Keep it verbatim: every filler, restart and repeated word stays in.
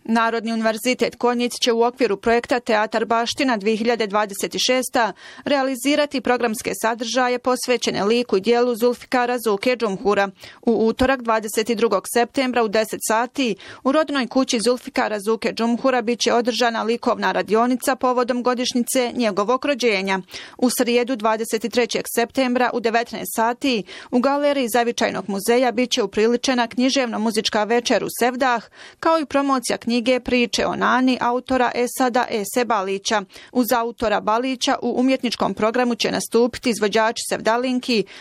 Narodni univerzitet Konjic će u okviru projekta Teatar baština dvije hiljade dvadeset šesta. realizirati programske sadržaje posvećene liku i dijelu Zulfikara Zuke Džumhura. U utorak dvadeset drugog septembra u deset sati u rodnoj kući Zulfikara Zuke Džumhura bit će održana likovna radionica povodom godišnjice njegovog rođenja. U srijedu dvadeset trećeg septembra u devetnaest sati u galeriji Zavičajnog muzeja bit će upriličena književno-muzička večer u Sevdah, kao i promocija knjige Priče o Nani autora Esada Ese Balića. Uz autora Balića u umjetničkom programu će nastupiti izvođači sevdalinki